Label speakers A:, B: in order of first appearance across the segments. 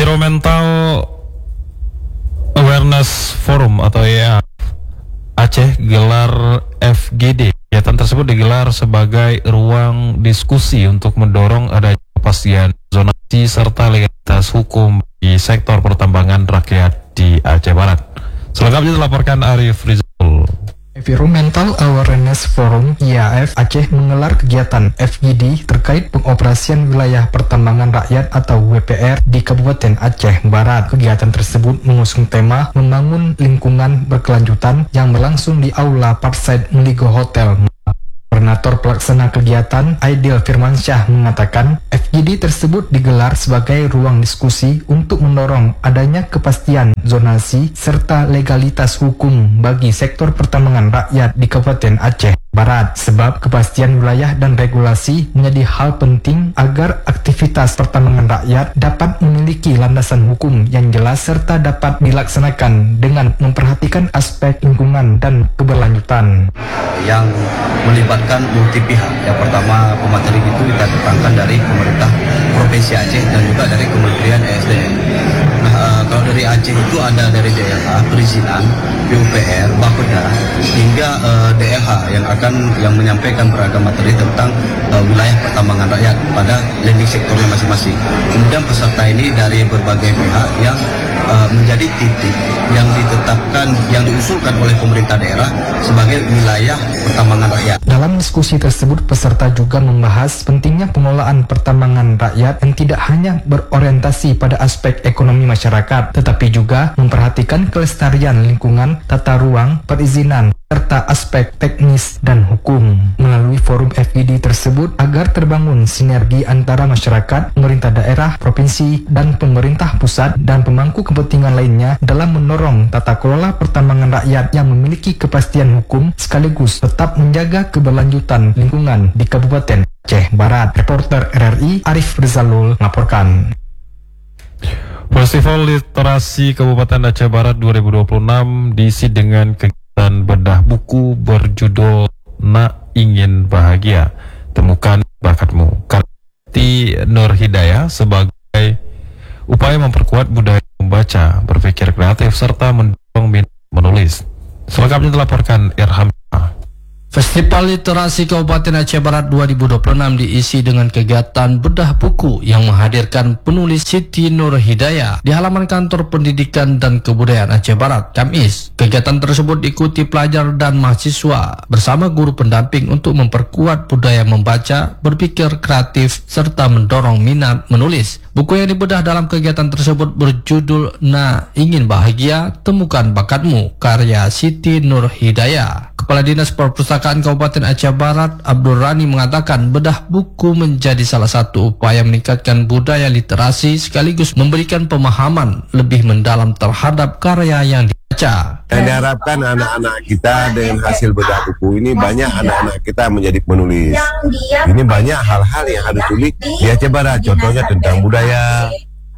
A: Environmental Awareness Forum atau EA Aceh gelar FGD. Kegiatan tersebut digelar sebagai ruang diskusi untuk mendorong adanya kepastian zonasi serta legalitas hukum di sektor pertambangan rakyat di Aceh Barat. Selengkapnya dilaporkan Arif Rizal.
B: Environmental Awareness Forum (IAF) Aceh menggelar kegiatan FGD terkait pengoperasian wilayah pertambangan rakyat atau WPR di Kabupaten Aceh Barat. Kegiatan tersebut mengusung tema membangun lingkungan berkelanjutan yang berlangsung di Aula Parkside Meligo Hotel. Koordinator pelaksana kegiatan Aidil Firmansyah mengatakan FGD tersebut digelar sebagai ruang diskusi untuk mendorong adanya kepastian zonasi serta legalitas hukum bagi sektor pertambangan rakyat di Kabupaten Aceh Barat, sebab kepastian wilayah dan regulasi menjadi hal penting agar aktivitas pertambangan rakyat dapat memiliki landasan hukum yang jelas serta dapat dilaksanakan dengan memperhatikan aspek lingkungan dan keberlanjutan.
C: Yang melibatkan multi pihak. Yang pertama, pemateri itu kita datangkan dari pemerintah Provinsi Aceh dan juga dari Kementerian ESDM. Nah, kalau dari Aceh itu ada dari DLH, perizinan, PUPR, Bapeda, hingga DLH yang menyampaikan beragam materi tentang wilayah pertambangan rakyat pada landing sektornya masing-masing. Kemudian peserta ini dari berbagai pihak yang menjadi titik yang ditetapkan, yang diusulkan oleh pemerintah daerah sebagai wilayah pertambangan rakyat.
B: Dalam diskusi tersebut, peserta juga membahas pentingnya pengelolaan pertambangan rakyat yang tidak hanya berorientasi pada aspek ekonomi masyarakat, tetapi juga memperhatikan kelestarian lingkungan, tata ruang, perizinan, serta aspek teknis dan hukum. Melalui forum FGD tersebut, agar terbangun sinergi antara masyarakat, pemerintah daerah, provinsi, dan pemerintah pusat, dan pemangku kepentingan lainnya dalam mendorong tata kelola pertambangan rakyat yang memiliki kepastian hukum, sekaligus tetap menjaga keberlanjutan lingkungan di Kabupaten Aceh Barat. Reporter RRI Arif Rizalul melaporkan.
A: Festival Literasi Kabupaten Aceh Barat 2026 diisi dengan kegiatan bedah buku berjudul Nak Ingin Bahagia, Temukan Bakatmu, Karti Nur Hidayah, sebagai upaya memperkuat budaya membaca, berpikir kreatif, serta mendorong minat menulis. Selengkapnya dilaporkan Irham.
D: Festival Literasi Kabupaten Aceh Barat 2026 diisi dengan kegiatan bedah buku yang menghadirkan penulis Siti Nur Hidayah di halaman Kantor Pendidikan dan Kebudayaan Aceh Barat, Kamis. Kegiatan tersebut diikuti pelajar dan mahasiswa bersama guru pendamping untuk memperkuat budaya membaca, berpikir kreatif, serta mendorong minat menulis. Buku yang dibedah dalam kegiatan tersebut berjudul Nak Ingin Bahagia, Temukan Bakatmu, karya Siti Nur Hidayah. Kepala Dinas Perpustakaan Kabupaten Aceh Barat, Abdul Rani, mengatakan bedah buku menjadi salah satu upaya meningkatkan budaya literasi sekaligus memberikan pemahaman lebih mendalam terhadap karya yang dibaca.
E: Dan diharapkan anak-anak kita dengan hasil bedah buku ini banyak anak-anak kita menjadi penulis. Ini banyak hal-hal yang harus ditulis di Aceh Barat, contohnya tentang budaya,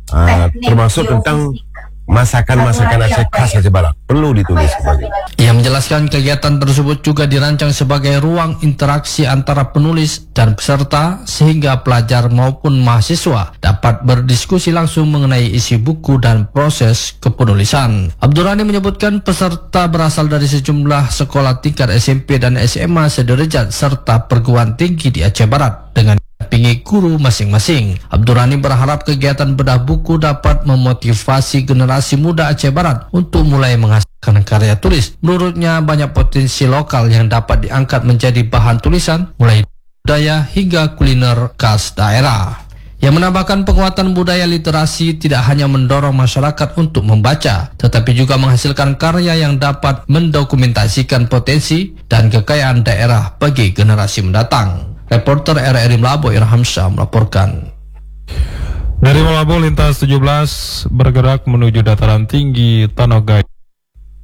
E: termasuk tentang masakan-masakan Aceh khas Aceh Barat perlu ditulis kembali.
D: Ia menjelaskan kegiatan tersebut juga dirancang sebagai ruang interaksi antara penulis dan peserta sehingga pelajar maupun mahasiswa dapat berdiskusi langsung mengenai isi buku dan proses kepenulisan. Abdul Rani menyebutkan peserta berasal dari sejumlah sekolah tingkat SMP dan SMA sederajat serta perguruan tinggi di Aceh Barat dengan dampingi guru masing-masing. Abdul Rani berharap kegiatan bedah buku dapat memotivasi generasi muda Aceh Barat untuk mulai menghasilkan karya tulis. Menurutnya banyak potensi lokal yang dapat diangkat menjadi bahan tulisan, mulai budaya hingga kuliner khas daerah. Yang menambahkan penguatan budaya literasi tidak hanya mendorong masyarakat untuk membaca, tetapi juga menghasilkan karya yang dapat mendokumentasikan potensi dan kekayaan daerah bagi generasi mendatang. Reporter RRI Melabo Irham Syah melaporkan.
A: Dari Melabo, lintas 17 bergerak menuju dataran tinggi Tanogai